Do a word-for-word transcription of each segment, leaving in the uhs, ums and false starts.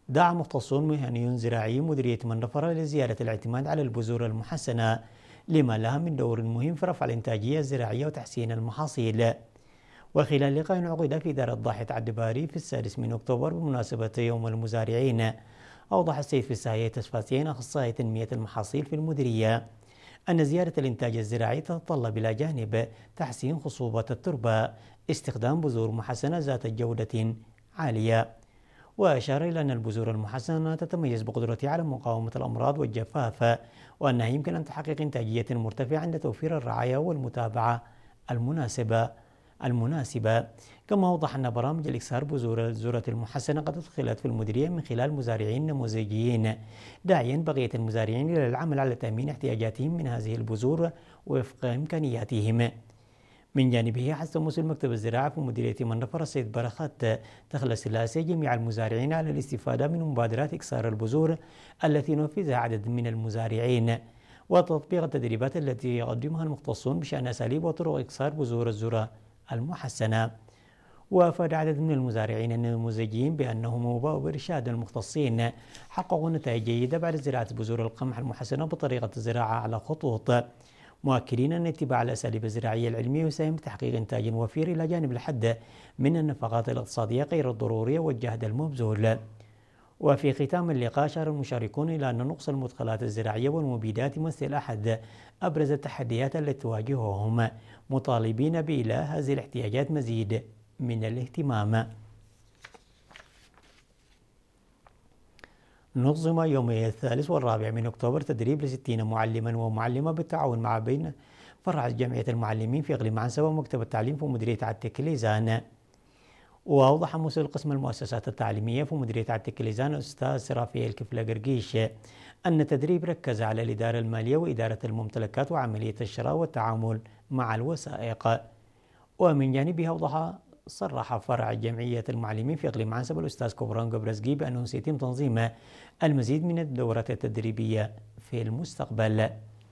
دعا مختصون مهنيون زراعيون مديرية منفرة لزيادة الاعتماد على البذور المحسنة لما لها من دور مهم في رفع الإنتاجية الزراعية وتحسين المحاصيل. وخلال لقاء عقد في دار الضاحية عدباري في السادس من أكتوبر بمناسبة يوم المزارعين، أوضح السيد فساحية تسفاسين أخصائي تنمية المحاصيل في المديرية أن زيادة الإنتاج الزراعي تتطلب إلى جانب تحسين خصوبة التربة استخدام بذور محسنة ذات جودة عالية. وأشار إلى أن البذور المحسنة تتميز بقدرتها على مقاومة الأمراض والجفاف، وأنها يمكن أن تحقق إنتاجية مرتفعة عند توفير الرعاية والمتابعة المناسبة المناسبة. كما أوضح أن برامج الإكسار بذور الذرة المحسنة قد أدخلت في المديرية من خلال مزارعين نموذجيين، داعيا بقية المزارعين إلى العمل على تأمين احتياجاتهم من هذه البذور وفق إمكانياتهم. من جانبه حث مسؤول مكتب الزراعة في مديرية منفر السيد برخات دخل السلاسة جميع المزارعين على الاستفادة من مبادرات إكسار البذور التي نفذها عدد من المزارعين، وتطبيق التدريبات التي يقدمها المختصون بشأن أساليب وطرق إكسار بذور الذرة المحسنة. وأفاد عدد من المزارعين النموذجيين بأنهم وبإرشاد المختصين حققوا نتائج جيدة بعد زراعة بذور القمح المحسنة بطريقة الزراعة على خطوط، مؤكدين أن اتباع الأساليب الزراعية العلمية يساهم بتحقيق إنتاج وفير إلى جانب الحد من النفقات الاقتصادية غير الضرورية والجهد المبذول. وفي ختام اللقاء أشار المشاركون إلى أن نقص المدخلات الزراعية والمبيدات يمثل أحد أبرز التحديات التي تواجههم، مطالبين بإيلاء هذه الاحتياجات مزيد من الاهتمام. نظم يومي الثالث والرابع من أكتوبر تدريب لستين معلما ومعلمة بالتعاون مع بين فرع جمعية المعلمين في إقليم عنسبة ومكتب التعليم في مديرية عتيق-كليزان. وأوضح مسؤول قسم المؤسسات التعليمية في مديرية عتيق-كليزان الأستاذ رافائيل كفلة قرقيش أن التدريب ركز على الإدارة المالية وإدارة الممتلكات وعملية الشراء والتعامل مع الوثائق. ومن جانبها أوضح صرح فرع جمعية المعلمين في إقليم عنسبة الأستاذ كبران قبرزقي بأنه سيتم تنظيم المزيد من الدورات التدريبية في المستقبل.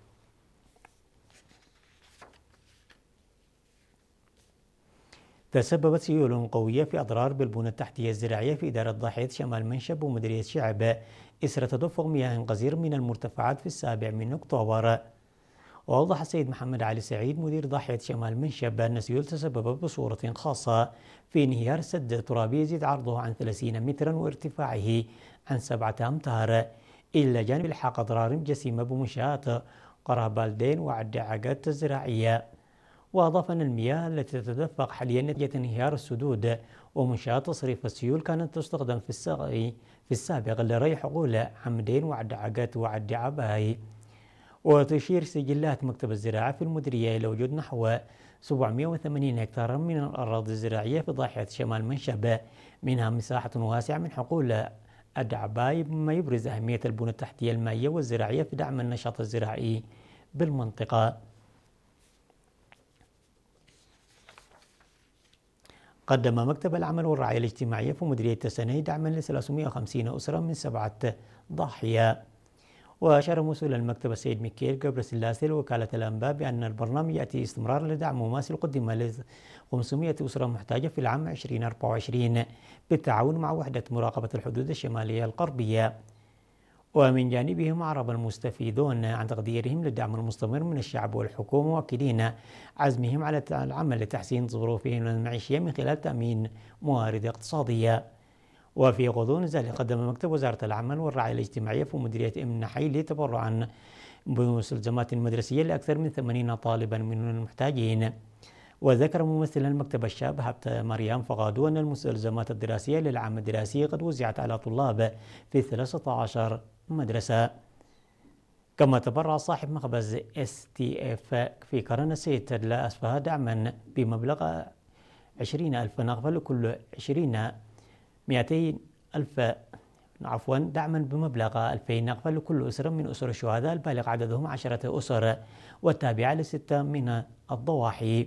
تسببت سيول قوية في أضرار بالبنى التحتية الزراعية في إدارة ضاحية شمال منشب ومديرية شعب إثر تدفق مياه غزير من المرتفعات في السابع من أكتوبر. وأوضح السيد محمد علي سعيد مدير ضاحية شمال منشب أن السيول تسببت بصورة خاصة في انهيار سد ترابي يزيد عرضه عن ثلاثين مترا وارتفاعه عن سبعة أمتار، إلى جانب إلحاق أضرار جسيمة بمنشآت قرابالدين وعدعقات الزراعية. وأضاف أن المياه التي تتدفق حاليا نتيجة انهيار السدود ومنشآت تصريف السيول كانت تستخدم في السقي في السابق لري حقول عمدين وعدعقات وعدعباي. وتشير سجلات مكتب الزراعة في المديرية إلى وجود نحو سبعمئة وثمانين هكتارا من الأراضي الزراعية في ضاحية شمال منشب، منها مساحة واسعة من حقول الدعباي، مما يبرز أهمية البنى التحتية المائية والزراعية في دعم النشاط الزراعي بالمنطقة. قدم مكتب العمل والرعاية الاجتماعية في مديرية تسني دعما ل ثلاثمئة وخمسين أسرة من سبعة ضاحية. وأشار مسؤول المكتب السيد ميكيل قبر سلاسل وكالة الأنباء بأن البرنامج يأتي استمرار لدعم مماثل قدم ل خمسمئة أسرة محتاجة في العام ألفين وأربعة وعشرين بالتعاون مع وحدة مراقبة الحدود الشمالية الغربية. ومن جانبهم أعرب المستفيدون عن تقديرهم للدعم المستمر من الشعب والحكومة، مؤكدين عزمهم على العمل لتحسين ظروفهم المعيشية من خلال تأمين موارد اقتصادية. وفي غضون ذلك قدم مكتب وزارة العمل والرعاية الاجتماعية في مديرية أم نحيل تبرعا بمستلزمات مدرسية لأكثر من ثمانين طالبا من المحتاجين. وذكر ممثل المكتب الشاب هبت مريم فغادو أن المستلزمات الدراسية للعام الدراسي قد وزعت على طلاب في ثلاثة عشر مدرسة. كما تبرع صاحب مخبز اس تي اف في قرن السيد تدلا أسفها دعما بمبلغ عشرين ألف نغفة لكل عشرين مئتين ألف عفوا دعما بمبلغ ألفين نغفة لكل أسرة من أسر الشهداء البالغ عددهم عشرة أسر والتابعة لستة من الضواحي.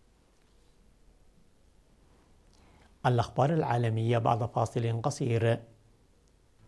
الأخبار العالمية بعد فاصل قصير.